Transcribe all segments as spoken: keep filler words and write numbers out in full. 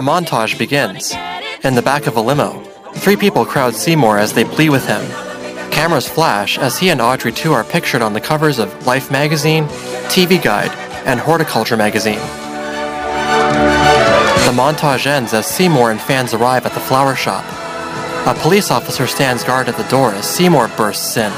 montage begins. In the back of a limo, three people crowd Seymour as they plead with him. Cameras flash as he and Audrey two are pictured on the covers of Life magazine, T V Guide, and Horticulture magazine. The montage ends as Seymour and fans arrive at the flower shop. A police officer stands guard at the door as Seymour bursts in.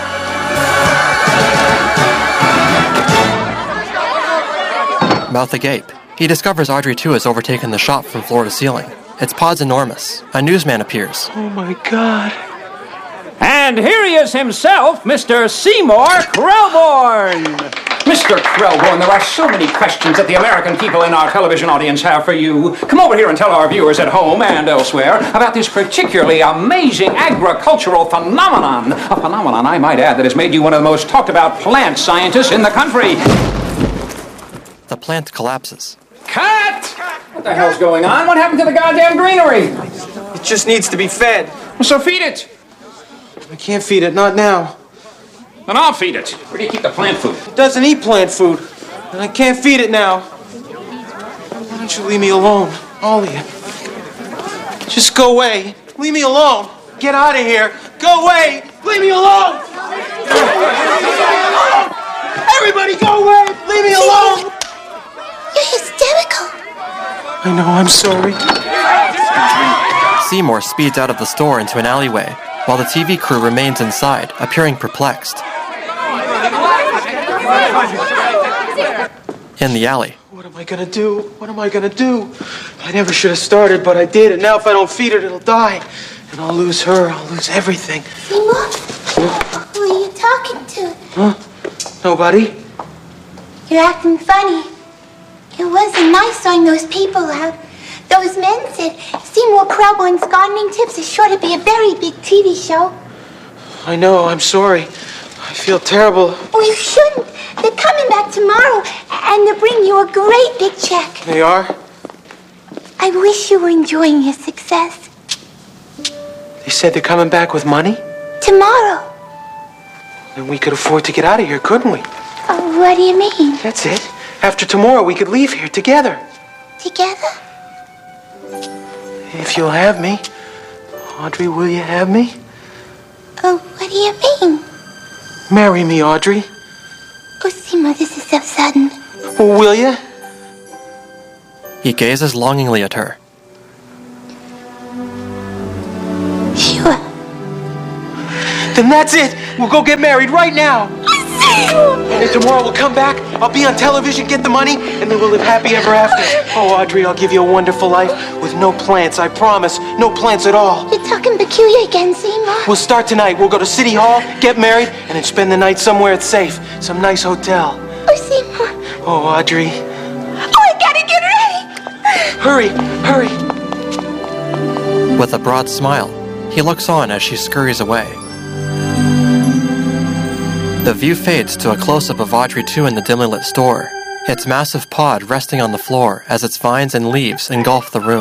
Mouth agape, he discovers Audrey two has overtaken the shop from floor to ceiling. Its pod's enormous. A newsman appears. Oh my God. And here he is himself, Mister Seymour Krelborn. Mister Krelborn, there are so many questions that the American people in our television audience have for you. Come over here and tell our viewers at home and elsewhere about this particularly amazing agricultural phenomenon. A phenomenon, I might add, that has made you one of the most talked about plant scientists in the country. The plant collapses. Cut! What the hell's going on? What happened to the goddamn greenery? It just needs to be fed. Well, so feed it. I can't feed it, not now. Then I'll feed it. Where do you keep the plant food? It doesn't eat plant food, and I can't feed it now. Why don't you leave me alone, all of you? Just go away. Leave me alone. Get out of here. Go away. Leave me alone. Everybody go away. Leave me alone. You're hysterical. I know, I'm sorry. Seymour speeds out of the store into an alleyway, while the T V crew remains inside, appearing perplexed. In the alley. What am I gonna do? What am I gonna do? I never should have started, but I did, and now if I don't feed it, it'll die. And I'll lose her, I'll lose everything. Seymour? Who are you talking to? Huh? Nobody? You're acting funny. It wasn't nice throwing those people out. Those men said Seymour Krelborn's Gardening Tips is sure to be a very big T V show. I know, I'm sorry. I feel terrible. Oh, you shouldn't. They're coming back tomorrow, and they'll bring you a great big check. They are? I wish you were enjoying your success. They said they're coming back with money? Tomorrow. Then we could afford to get out of here, couldn't we? Oh, what do you mean? That's it. After tomorrow, we could leave here together. Together? If you'll have me. Audrey, will you have me? Oh, what do you mean? Marry me, Audrey. Oh, Seymour, this is so sudden. Well, will you? He gazes longingly at her. Sure. Then that's it. We'll go get married right now. And then tomorrow we'll come back, I'll be on television, get the money, and then we'll live happy ever after. Oh, Audrey, I'll give you a wonderful life with no plants, I promise. No plants at all. You're talking peculiar again, Seymour. We'll start tonight. We'll go to City Hall, get married, and then spend the night somewhere that's safe. Some nice hotel. Oh, Seymour. Oh, Audrey. Oh, I gotta get ready. Hurry, hurry. With a broad smile, he looks on as she scurries away. The view fades to a close-up of Audrey two in the dimly lit store, its massive pod resting on the floor as its vines and leaves engulf the room.